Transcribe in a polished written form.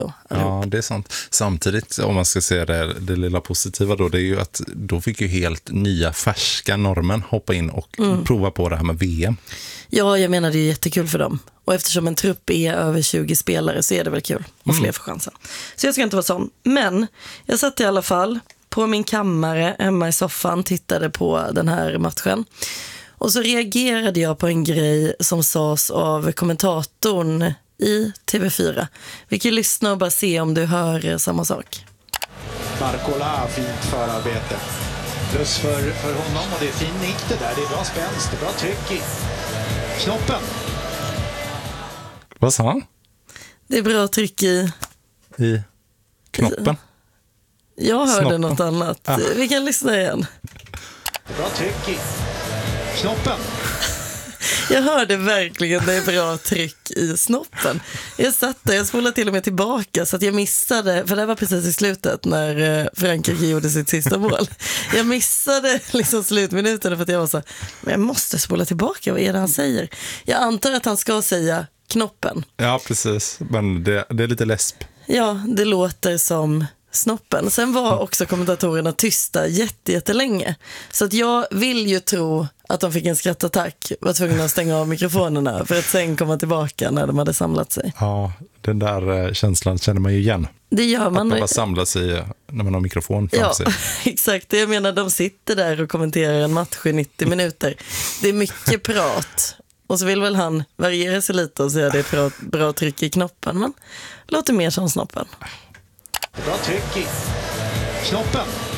Ja, det är sant. Samtidigt, om man ska se det lilla positiva då, det är ju att då fick ju helt nya färska normen hoppa in och prova på det här med VM. Ja, jag menar det är jättekul för dem. Och eftersom en trupp är över 20 spelare så är det väl kul. Och fler får chansen. Så jag ska inte vara sån. Men jag satt i alla fall på min kammare hemma i soffan, tittade på den här matchen. Och så reagerade jag på en grej som sades av kommentatorn i TV4. Vi kan lyssna och bara se om du hör samma sak. Markola, fint förarbete. Plus för honom, och det är fin nick det där. Det är bra spänst, det är bra tryck i knoppen. Vad sa han? Det är bra tryck i knoppen. Jag hörde Snoppen. något annat. Vi kan lyssna igen. Det är bra tryck i knoppen. Jag hörde verkligen det är bra tryck i snoppen. Jag satt där, jag spolade till och med tillbaka så att jag missade, för det var precis i slutet när Frankrike gjorde sitt sista mål. Jag missade liksom slutminuten för att jag var så, men jag måste spola tillbaka, vad är det han säger? Jag antar att han ska säga knoppen. Ja, precis. Men det är lite läsp. Ja, det låter som snoppen. Sen var också kommentatorerna tysta jättelänge. Så att jag vill ju tro att de fick en skrattattack, var tvungna att stänga av mikrofonerna för att sen komma tillbaka när de hade samlat sig. Ja, den där känslan känner man ju igen. Det gör man. Att man bara samlar sig när man har mikrofon framför sig. Exakt. Jag menar, de sitter där och kommenterar en match i 90 minuter. Det är mycket prat. Och så vill väl han variera sig lite och säga att det är bra tryck i knoppen. Men låter mer som snoppen. Det är bra tryck i knoppen.